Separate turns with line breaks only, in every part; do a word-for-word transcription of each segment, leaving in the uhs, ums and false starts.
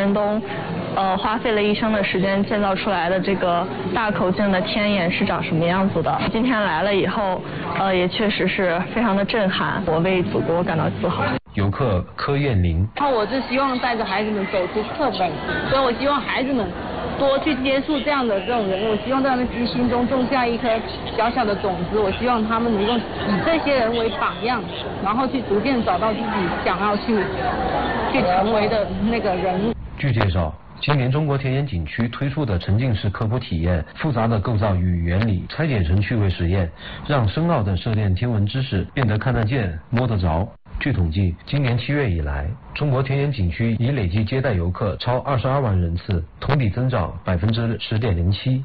振东呃花费了一生的时间建造出来的这个大口径的天眼是长什么样子的。今天来了以后，呃也确实是非常的震撼，我为祖国感到自豪。
游客柯艳玲，
那我是希望带着孩子们走出课本，所以我希望孩子们多去接触这样的这种人物，我希望在他们心中种下一颗小小的种子，我希望他们能够以这些人为榜样，然后去逐渐找到自己想要去去成为的那个人物。
据介绍，今年中国田园景区推出的沉浸式科普体验，复杂的构造与原理拆解成趣味实验，让深奥的射电天文知识变得看得见、摸得着。据统计，今年七月以来，中国田园景区已累计接待游客超二十二万人次，同比增长百分之十点零七。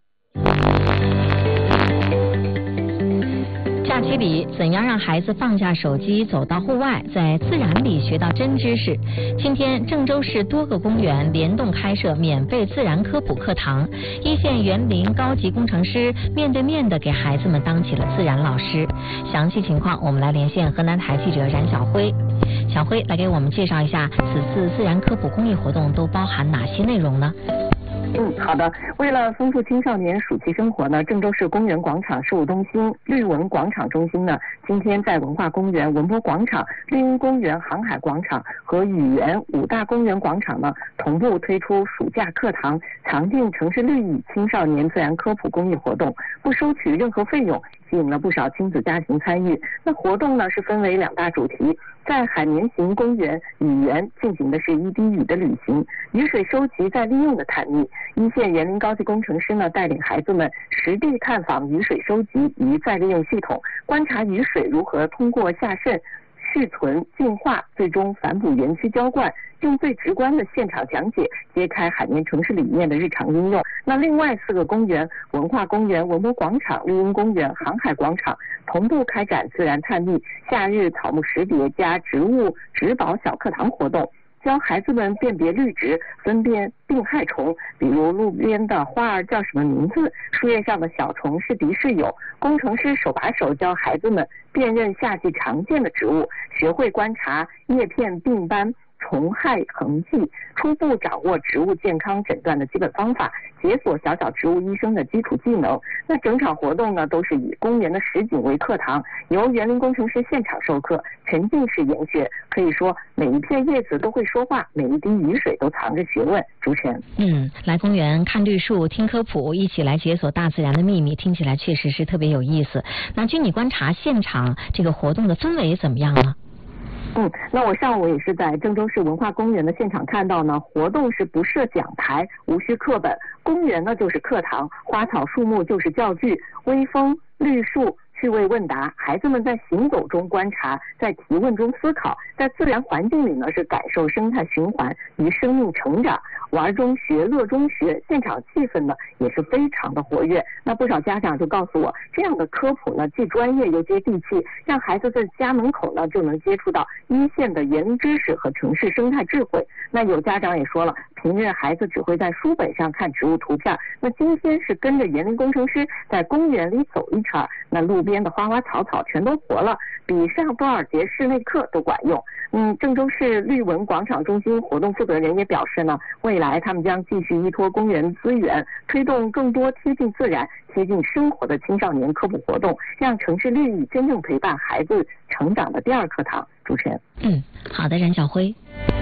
假期里，怎样让孩子放下手机，走到户外，在自然里学到真知识？今天，郑州市多个公园联动开设免费自然科普课堂，一线园林高级工程师面对面的给孩子们当起了自然老师。详细情况，我们来连线河南台记者冉晓辉。小辉来给我们介绍一下，此次自然科普公益活动都包含哪些内容呢？
嗯，好的。为了丰富青少年暑期生活呢，郑州市公园广场事务中心、绿文广场中心呢，今天在文化公园、文博广场、绿荫公园、航海广场和语园五大公园广场呢，同步推出暑假课堂藏进城市绿意青少年自然科普公益活动，不收取任何费用，吸引了不少亲子家庭参与。那活动呢是分为两大主题，在海绵型公园雨园进行的是一滴雨的旅行，雨水收集再利用的探秘。一线园林高级工程师呢带领孩子们实地探访雨水收集与再利用系统，观察雨水如何通过下渗、蓄存、净化，最终反哺园区浇灌，用最直观的现场讲解揭开海绵城市理念的日常应用。那另外四个公园，文化公园、文博广场、绿荫公园、航海广场同步开展自然探秘夏日草木识别加植物植保小课堂活动，教孩子们辨别绿植，分辨病害虫，比如路边的花儿叫什么名字，树叶上的小虫是敌是友。工程师手把手教孩子们辨认夏季常见的植物，学会观察叶片病斑、虫害痕迹，初步掌握植物健康诊断的基本方法，解锁小小植物医生的基础技能。那整场活动呢，都是以公园的实景为课堂，由园林工程师现场授课，沉浸式研学。可以说，每一片叶子都会说话，每一滴雨水都藏着学问。主持人，
嗯，来公园看绿树、听科普，一起来解锁大自然的秘密，听起来确实是特别有意思。那据你观察，现场这个活动的氛围怎么样呢？
嗯，那我上午也是在郑州市文化公园的现场看到呢，活动是不设讲台，无需课本，公园呢就是课堂，花草树木就是教具，微风、绿树、趣味问答，孩子们在行走中观察，在提问中思考，在自然环境里呢是感受生态循环与生命成长，玩中学，乐中学，现场气氛呢也是非常的活跃。那不少家长就告诉我，这样的科普呢既专业又接地气，让孩子在家门口呢就能接触到一线的园林知识和城市生态智慧。那有家长也说了，平日孩子只会在书本上看植物图片，那今天是跟着园林工程师在公园里走一圈，那路边的花花草草全都活了，比上多少节室内课都管用。嗯，郑州市绿文广场中心活动负责人也表示呢，未来他们将继续依托公园资源，推动更多贴近自然、贴近生活的青少年科普活动，让城市绿意真正陪伴孩子成长的第二课堂。主持人，
嗯，好的，冉晓辉。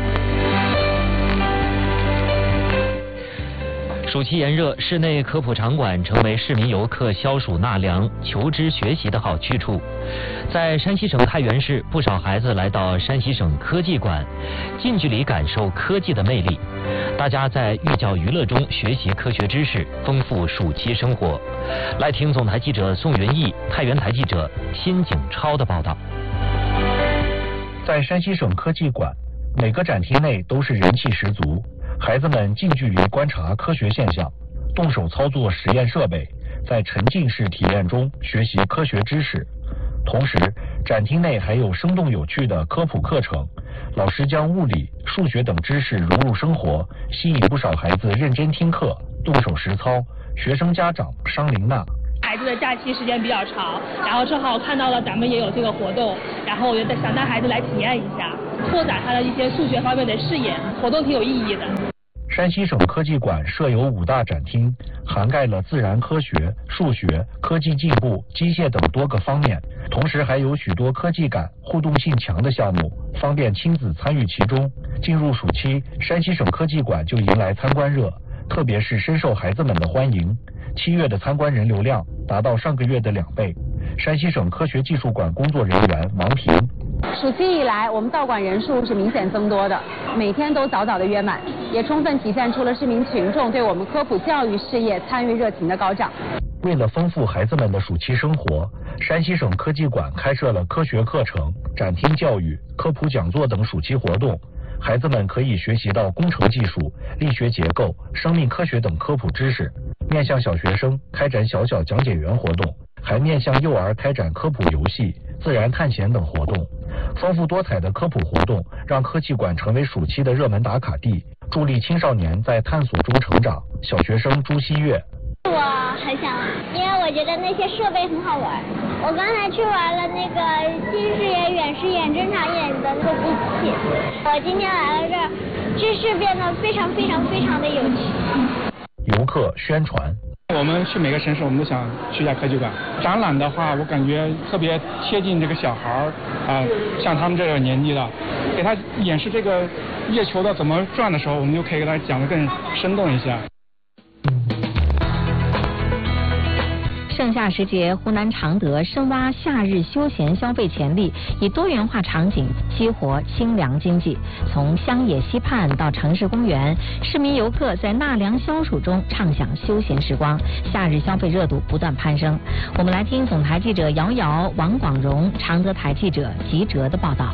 暑期炎热，室内科普场馆成为市民游客消暑纳凉、求知学习的好去处。在山西省太原市，不少孩子来到山西省科技馆，近距离感受科技的魅力。大家在寓教于乐中学习科学知识，丰富暑期生活。来听总台记者宋云毅、太原台记者辛景超的报道。
在山西省科技馆，每个展厅内都是人气十足。孩子们近距离观察科学现象，动手操作实验设备，在沉浸式体验中学习科学知识。同时，展厅内还有生动有趣的科普课程，老师将物理、数学等知识融入生活，吸引不少孩子认真听课、动手实操。学生家长商琳娜。
孩子的假期时间比较长，然后正好看到了咱们也有这个活动，然后我就想带孩子来体验一下，拓展他的一些数学方面的视野，活动挺有意义的。
山西省科技馆设有五大展厅，涵盖了自然科学、数学、科技进步、机械等多个方面，同时还有许多科技感、互动性强的项目，方便亲子参与其中。进入暑期，山西省科技馆就迎来参观热，特别是深受孩子们的欢迎。七月的参观人流量达到上个月的两倍。山西省科学技术馆工作人员王平。
暑期以来，我们到馆人数是明显增多的，每天都早早的约满，也充分体现出了市民群众对我们科普教育事业参与热情的高涨。
为了丰富孩子们的暑期生活，山西省科技馆开设了科学课程、展厅教育、科普讲座等暑期活动。孩子们可以学习到工程技术、力学结构、生命科学等科普知识。面向小学生开展小小讲解员活动，还面向幼儿开展科普游戏、自然探险等活动。丰富多彩的科普活动让科技馆成为暑期的热门打卡地，助力青少年在探索中成长。小学生朱希月。
我很想，因为我觉得那些设备很好玩。我刚才去玩了那个近视眼、远视眼、正常眼的那个机器。我今天来了这儿，知识变得非常非常非常的有趣。
游客宣传。
我们去每个城市，我们都想去一下科技馆。展览的话，我感觉特别贴近这个小孩儿啊、呃，像他们这个年纪的，给他演示这个月球的怎么转的时候，我们就可以给他讲得更生动一些。
盛夏时节，湖南常德深挖夏日休闲消费潜力，以多元化场景激活清凉经济。从乡野溪畔到城市公园，市民游客在纳凉消暑中畅享休闲时光，夏日消费热度不断攀升。我们来听总台记者姚瑶、王广荣、常德台记者吉哲的报道。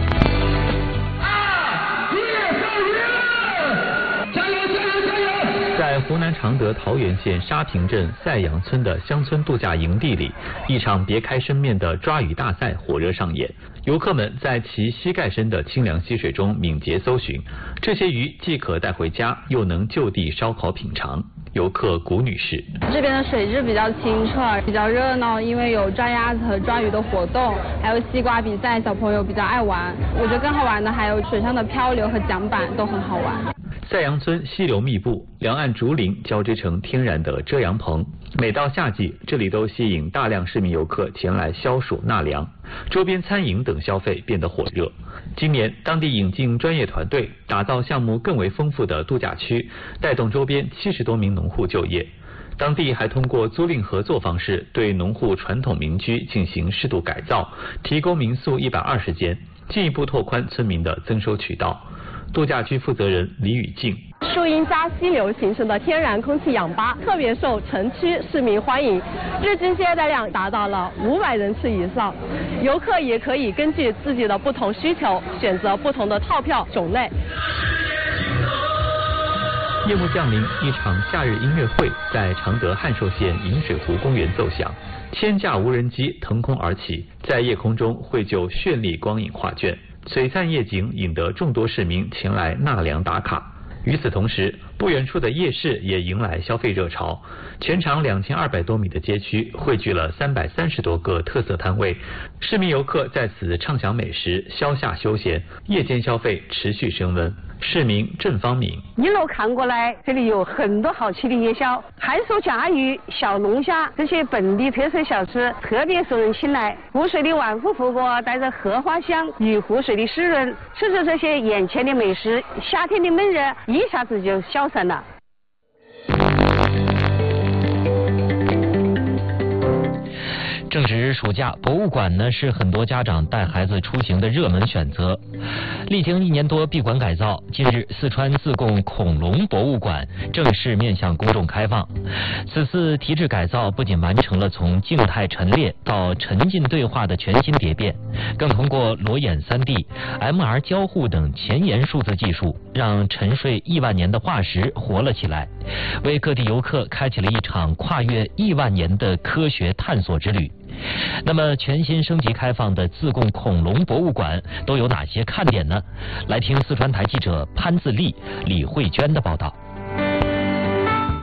在湖南常德桃源县沙坪镇赛阳村的乡村度假营地里，一场别开生面的抓鱼大赛火热上演。游客们在其膝盖深的清凉溪水中敏捷搜寻，这些鱼既可带回家，又能就地烧烤品尝。游客谷女士：
这边的水质比较清澈，比较热闹，因为有抓鸭子和抓鱼的活动，还有西瓜比赛，小朋友比较爱玩。我觉得更好玩的还有水上的漂流和桨板，都很好玩。
赛阳村溪流密布，两岸竹林交织成天然的遮阳棚。每到夏季，这里都吸引大量市民游客前来消暑纳凉，周边餐饮等消费变得火热。今年，当地引进专业团队，打造项目更为丰富的度假区，带动周边七十多名农户就业。当地还通过租赁合作方式，对农户传统民居进行适度改造，提供民宿一百二十间，进一步拓宽村民的增收渠道。度假区负责人李宇静：
树荫加溪流形成的天然空气氧吧特别受城区市民欢迎，日均接待量达到了五百人次以上。游客也可以根据自己的不同需求选择不同的套票种类。
夜幕降临，一场夏日音乐会在常德汉寿县饮水湖公园奏响，千架无人机腾空而起，在夜空中绘就绚丽光影画卷。璀璨夜景引得众多市民前来纳凉打卡。与此同时，不远处的夜市也迎来消费热潮。全长两千二百多米的街区汇聚了三百三十多个特色摊位，市民游客在此畅享美食，消夏休闲，夜间消费持续升温。市民郑方敏：
一路看过来，这里有很多好吃的夜宵，汉寿甲鱼、小龙虾这些本地特色小吃特别受人青睐。湖水的万夫福果带着荷花香与湖水的湿润，吃着这些眼前的美食，夏天的闷热一下子就消散了。
正值暑假，博物馆呢是很多家长带孩子出行的热门选择。历经一年多闭馆改造，近日四川自贡恐龙博物馆正式面向公众开放。此次提质改造不仅完成了从静态陈列到沉浸对话的全新蝶变，更通过裸眼 三 D、M R 交互等前沿数字技术，让沉睡亿万年的化石活了起来，为各地游客开启了一场跨越亿万年的科学探索之旅。那么全新升级开放的自贡恐龙博物馆都有哪些看点呢？来听四川台记者潘自立、李慧娟的报道。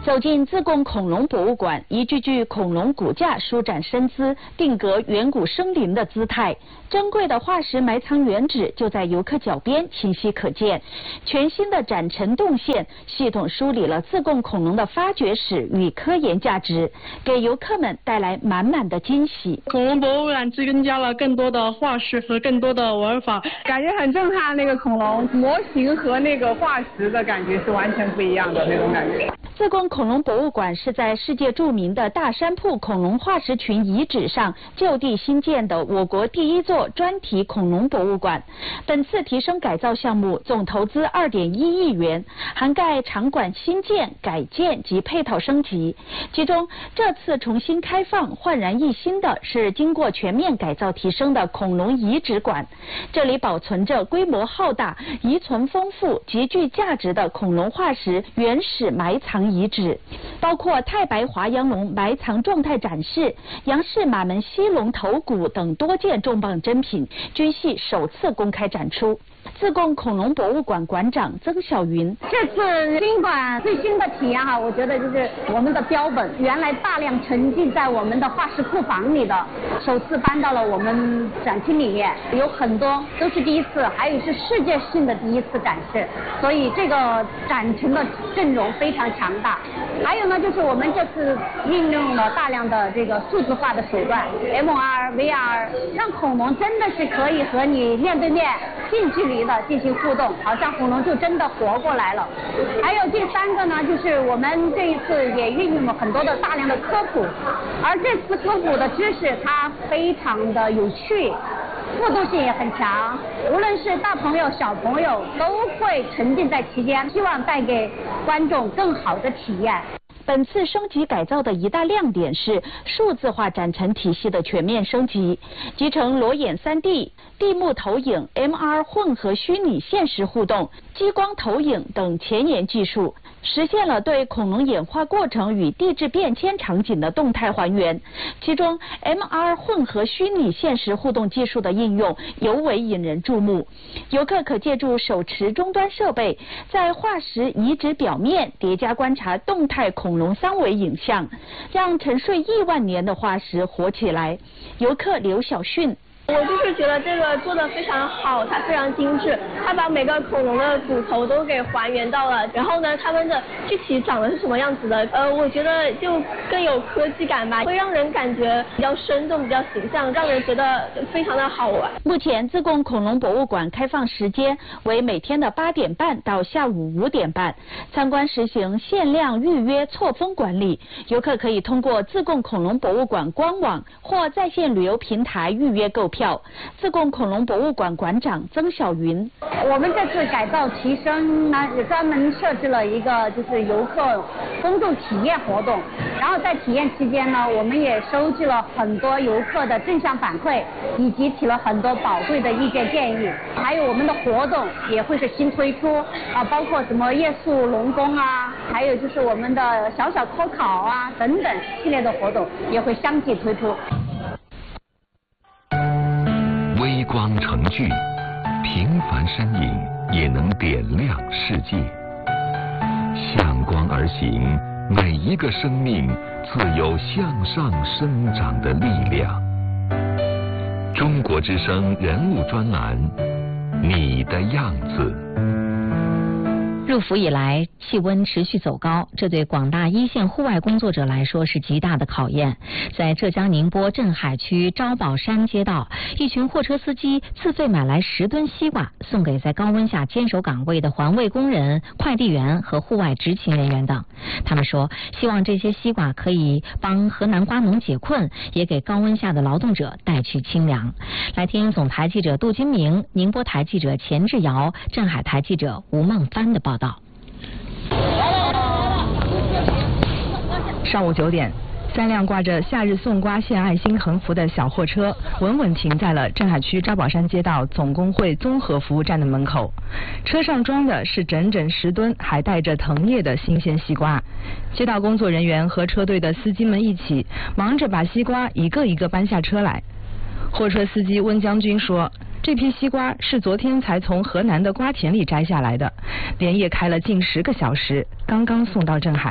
走进自贡恐龙博物馆，一具具恐龙骨架舒展身姿，定格远古生灵的姿态。珍贵的化石埋藏原址就在游客脚边，清晰可见。全新的展陈动线系统梳理了自贡恐龙的发掘史与科研价值，给游客们带来满满的惊喜。
恐龙博物馆增加了更多的化石和更多的玩法，
感觉很震撼。那个恐龙模型和那个化石的感觉是完全不一样的那种感觉。
自贡恐龙博物馆是在世界著名的大山铺恐龙化石群遗址上就地新建的我国第一座专题恐龙博物馆。本次提升改造项目总投资二点一亿元，涵盖场馆新建、改建及配套升级。其中，这次重新开放、焕然一新的是经过全面改造提升的恐龙遗址馆。这里保存着规模浩大、遗存丰富、极具价值的恐龙化石原始埋藏遗址，包括太白华阳龙埋藏状态展示、杨氏马门溪龙头骨等多件重磅珍品，均系首次公开展出。自贡恐龙博物馆馆长曾晓云：
这次新馆最新的体验哈，我觉得就是我们的标本，原来大量沉浸在我们的化石库房里的，首次搬到了我们展厅里面，有很多都是第一次，还有是世界性的第一次展示，所以这个展陈的阵容非常强大。还有呢，就是我们这次运用了大量的这个数字化的手段 ，M R、V R， 让恐龙真的是可以和你面对面、近距离的进行互动，好像恐龙就真的活过来了。还有第三个呢，就是我们这一次也运用了很多的大量的科普，而这次科普的知识它非常的有趣，互动性也很强，无论是大朋友小朋友都会沉浸在其间，希望带给观众更好的体验。
本次升级改造的一大亮点是数字化展陈体系的全面升级，集成裸眼 三 D、地幕投影、M R 混合虚拟现实互动、激光投影等前沿技术，实现了对恐龙演化过程与地质变迁场景的动态还原。其中 M R 混合虚拟现实互动技术的应用尤为引人注目，游客可借助手持终端设备，在化石遗址表面叠加观察动态恐龙三维影像，让沉睡亿万年的化石活起来。游客刘小迅：
我就是觉得这个做的非常好，它非常精致，它把每个恐龙的骨头都给还原到了，然后呢，它们的具体长得是什么样子的，呃，我觉得就更有科技感吧，会让人感觉比较生动、比较形象，让人觉得非常的好玩。
目前，自贡恐龙博物馆开放时间为每天的八点半到下午五点半，参观实行限量预约错峰管理，游客可以通过自贡恐龙博物馆官网或在线旅游平台预约购票。自贡恐龙博物馆馆长曾晓云：
我们这次改造提升呢，也专门设置了一个就是游客公众体验活动，然后在体验期间呢，我们也收集了很多游客的正向反馈，以及提了很多宝贵的意见建议。还有我们的活动也会是新推出啊，包括什么夜宿龙宫啊，还有就是我们的小小科考啊等等系列的活动也会相继推出。
微光成炬，平凡身影也能点亮世界。向光而行，每一个生命自有向上生长的力量。中国之声人物专栏，你的样子。
入伏以来，气温持续走高，这对广大一线户外工作者来说是极大的考验。在浙江宁波镇海区招宝山街道，一群货车司机自费买来十吨西瓜，送给在高温下坚守岗位的环卫工人、快递员和户外执勤人员等。他们说，希望这些西瓜可以帮河南瓜农解困，也给高温下的劳动者带去清凉。来听总台记者杜金明、宁波台记者钱志尧、镇海台记者吴梦帆的报道。
上午九点，三辆挂着夏日送瓜献爱心横幅的小货车稳稳停在了镇海区招宝山街道总工会综合服务站的门口。车上装的是整整十吨还带着藤叶的新鲜西瓜。街道工作人员和车队的司机们一起忙着把西瓜一个一个搬下车来。货车司机温将军说，这批西瓜是昨天才从河南的瓜田里摘下来的，连夜开了近十个小时，刚刚送到镇海。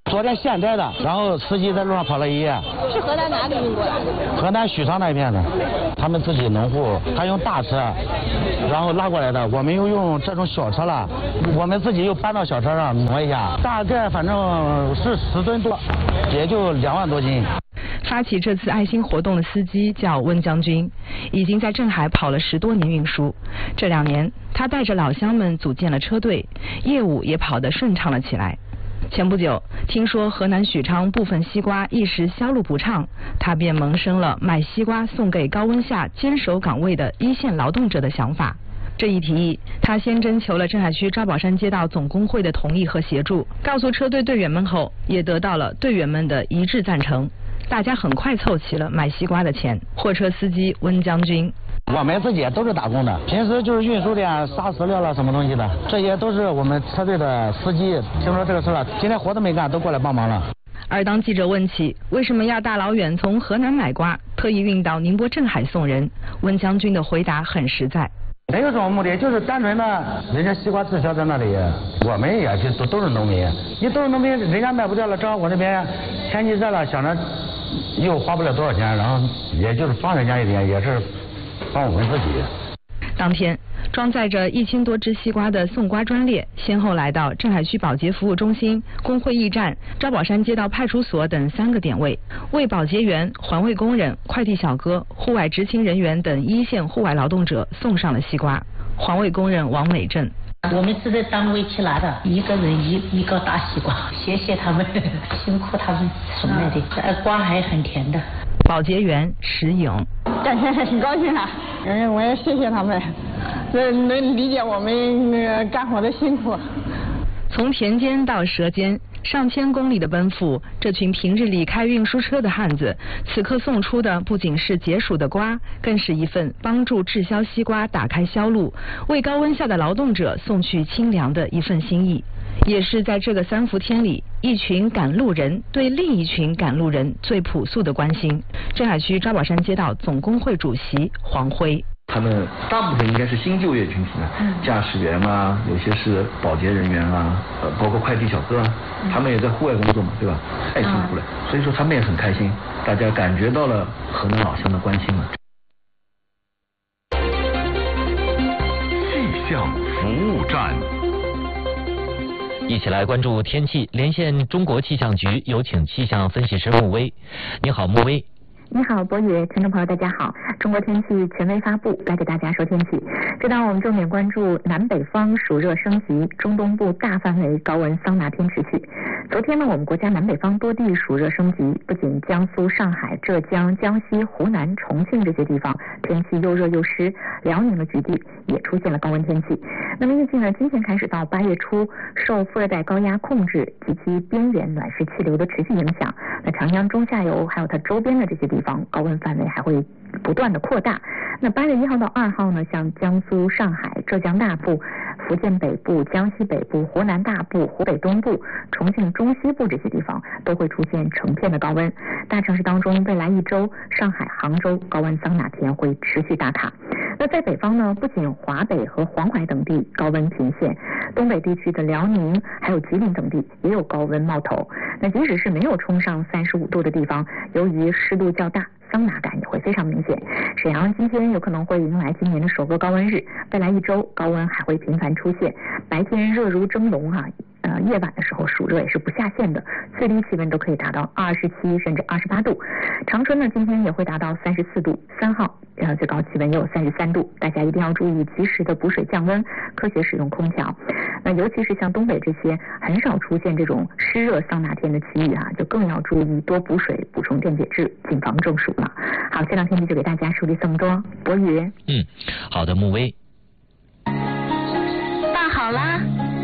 昨天现摘的，然后司机在路上跑了一夜。
是河南哪里运过来的？
河南许昌那边的，他们自己农户，他用大车，然后拉过来的。我们又用这种小车了，我们自己又搬到小车上挪一下，大概反正是十吨多，也就两万多斤。
发起这次爱心活动的司机叫温将军，已经在镇海跑了十多年运输。这两年，他带着老乡们组建了车队，业务也跑得顺畅了起来。前不久，听说河南许昌部分西瓜一时销路不畅，他便萌生了卖西瓜送给高温下坚守岗位的一线劳动者的想法。这一提议，他先征求了镇海区抓宝山街道总工会的同意和协助，告诉车队队员们后，也得到了队员们的一致赞成。大家很快凑齐了买西瓜的钱。货车司机温将军。
我们自己也都是打工的，平时就是运输点撒饲料了什么东西的，这些都是我们车队的司机。听说这个事了，今天活都没干，都过来帮忙了。
而当记者问起为什么要大老远从河南买瓜，特意运到宁波镇海送人，温将军的回答很实在。
没有什么目的，就是单纯的，人家西瓜滞销在那里，我们也是都都是农民，你都是农民，人家卖不掉了，正好我这边天气热了，想着又花不了多少钱，然后也就是帮人家一点，也是帮我们自己。
当天，装载着一千多只西瓜的送瓜专列，先后来到镇海区保洁服务中心、工会驿站、抓宝山街道派出所等三个点位，为保洁员、环卫工人、快递小哥、户外执勤人员等一线户外劳动者送上了西瓜。环卫工人王美正。
我们是在单位去拿的，一个人一一个大西瓜，谢谢他们，辛苦他们送来的，呃，瓜还很甜的。
保洁员石颖，
感觉很高兴啊，嗯，我也谢谢他们，这能理解我们那个干活的辛苦。
从田间到舌尖，上千公里的奔赴，这群平日里开运输车的汉子，此刻送出的不仅是解暑的瓜，更是一份帮助滞销西瓜打开销路，为高温下的劳动者送去清凉的一份心意。也是在这个三伏天里，一群赶路人对另一群赶路人最朴素的关心。镇海区抓宝山街道总工会主席黄辉。
他们大部分应该是新就业群体呢，驾驶员啊，有些是保洁人员啊，呃，包括快递小哥啊，他们也在户外工作嘛，对吧？太辛苦了，所以说他们也很开心，大家感觉到了河南老乡的关心了。
气象服务站，
一起来关注天气，连线中国气象局，有请气象分析师穆威。你好，穆威。
你好，博宇，听众朋友大家好。中国天气权威发布，来给大家说天气。这档我们重点关注南北方暑热升级，中东部大范围高温桑拿天持续。昨天呢，我们国家南北方多地暑热升级，不仅江苏、上海、浙江、江西、湖南、重庆这些地方天气又热又湿，辽宁的局地也出现了高温天气。那么预计呢，今天开始到八月初，受副热带高压控制及其边缘暖湿气流的持续影响，那长江中下游还有它周边的这些地方高温范围还会不断的扩大。那八月一号到二号呢，像江苏、上海、浙江大部、福建北部、江西北部、湖南大部、湖北东部、重庆中西部这些地方都会出现成片的高温。大城市当中，未来一周，上海、杭州高温桑拿天会持续打卡。那在北方呢，不仅华北和黄淮等地高温频现，东北地区的辽宁还有吉林等地也有高温冒头。那即使是没有冲上三十五度的地方，由于湿度较大，桑拿感也会非常明显。沈阳今天有可能会迎来今年的首个高温日，未来一周高温还会频繁出现，白天热如蒸笼哈、啊。呃，夜晚的时候暑热也是不下限的，最低气温都可以达到二十七甚至二十八度。长春呢，今天也会达到三十四度，三号呃最高气温也有三十三度，大家一定要注意及时的补水降温，科学使用空调。那尤其是像东北这些很少出现这种湿热桑拿天的区域啊，就更要注意多补水，补充电解质，谨防中暑了。好，这两天就给大家梳理这么多。博宇，
嗯，好的，穆威。
拌好啦。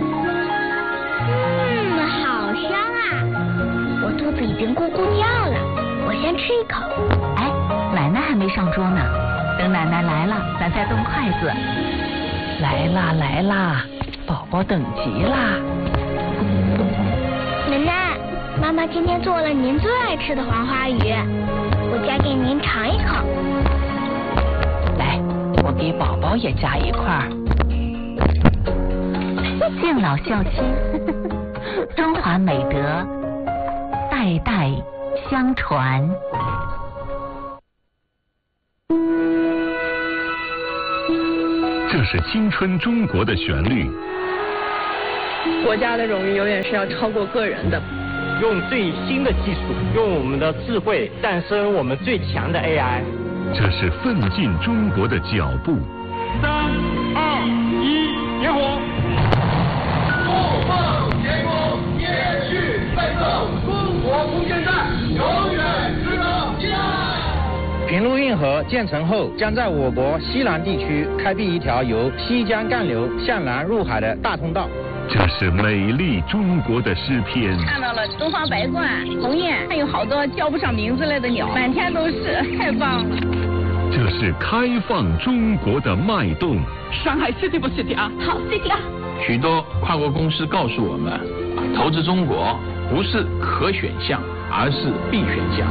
肚子已经咕咕叫了，我先吃一口。
哎，奶奶还没上桌呢，等奶奶来了，咱再动筷子。
来啦来啦，宝宝等急啦。
奶奶，妈妈今天做了您最爱吃的黄花鱼，我夹给您尝一口。
来，我给宝宝也夹一块。
敬老孝亲，中华美德代代相传。
这是青春中国的旋律。
国家的荣誉永远是要超过个人的。
用最新的技术，用我们的智慧诞生我们最强的 A I。
这是奋进中国的脚步。
三二一，点火！
怒放天空，延续奋斗，中国空间站永远值得期待。
平陆运河建成后，将在我国西南地区开辟一条由西江干流向南入海的大通道。
这是美丽中国的诗篇。
看到了东方白鹳、鸿雁，还有好多叫不上名字来的鸟，满天都是，太棒了。
这是开放中国的脉动。
上海 City 不 City 啊？好 City 啊！
许多跨国公司告诉我们，投资中国不是可选项，而是必选项。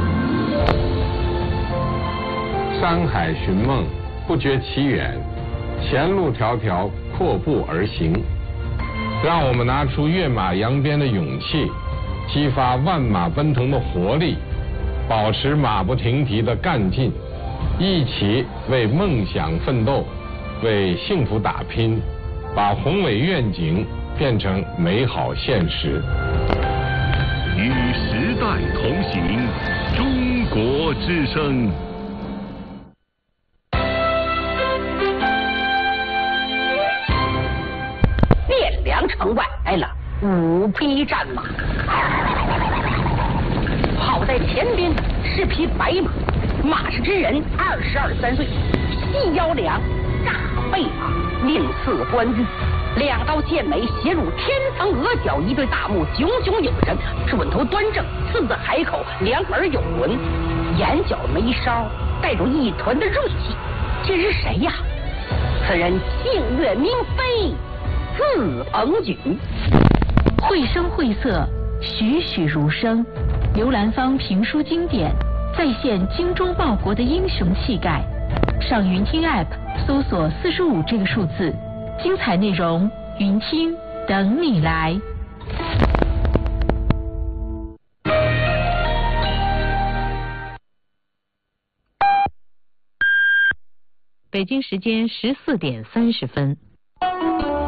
山海寻梦，不觉其远；前路迢迢，阔步而行。让我们拿出跃马扬鞭的勇气，激发万马奔腾的活力，保持马不停蹄的干劲，一起为梦想奋斗，为幸福打拼，把宏伟愿景变成美好现实。
与时代同行，中国之声。
汴梁城外来了五匹战马，跑在前边的是匹白马，马氏之人二十二三岁，细腰梁，大背马，鳞次冠玉，两刀剑眉斜入天层额角，一对大目炯炯有神，准头端正，刺字海口，两耳有纹，眼角眉梢带着一团的锐气。这是谁呀？此人姓岳名飞，字鹏举。
绘声绘色，栩栩如生，刘兰芳评书经典，再现精忠报国的英雄气概。上云听 App 搜索四十五这个数字，精彩内容云听等你来。北京时间十四点三十分。